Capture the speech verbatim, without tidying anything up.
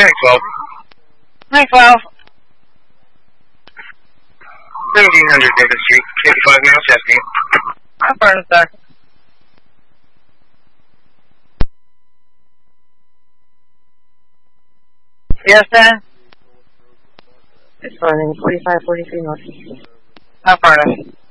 nine twelve. nine twelve. seventeen hundred Davis Street, fifty-five miles, Chesney. Affirmative, sir. Yes, sir. It's running forty-five forty-three north. Affirmative.